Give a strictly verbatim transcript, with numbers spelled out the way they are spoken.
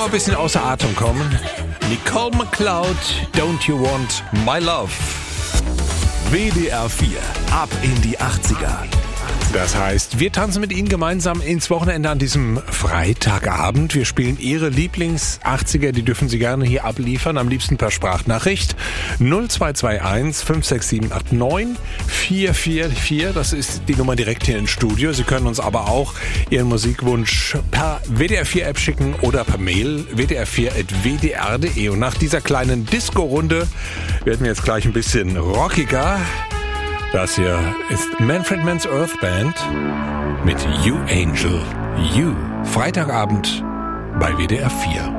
ein bisschen außer Atem kommen. Nicole McLeod, Don't You Want My Love? W D R vier, ab in die achtziger. Das heißt, wir tanzen mit Ihnen gemeinsam ins Wochenende an diesem Freitagabend. Wir spielen Ihre Lieblings-achtziger, die dürfen Sie gerne hier abliefern, am liebsten per Sprachnachricht. null zwei zwei eins fünf sechs sieben acht neun vier vier vier, das ist die Nummer direkt hier ins Studio. Sie können uns aber auch Ihren Musikwunsch per W D R vier App schicken oder per Mail w d r vier at w d r punkt d e. Und nach dieser kleinen Disco-Runde werden wir jetzt gleich ein bisschen rockiger. Das hier ist Manfred Mann's Earth Band mit You Angel, You. Freitagabend bei W D R vier.